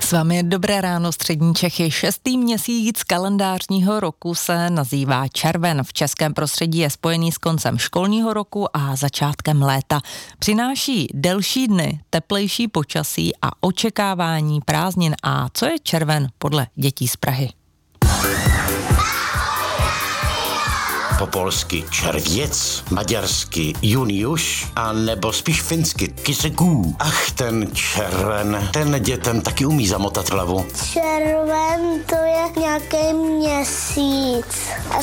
S vámi je dobré ráno, střední Čechy. 6. měsíc kalendářního roku se nazývá červen. V českém prostředí je spojený s koncem školního roku a začátkem léta. Přináší delší dny, teplejší počasí a očekávání prázdnin. A co je červen podle dětí z Prahy? Po polsky červěc, maďarsky juniuš a nebo spíš finsky kyseků. Ach, ten červen, ten dětem taky umí zamotat hlavu. Červen to je nějaký měsíc a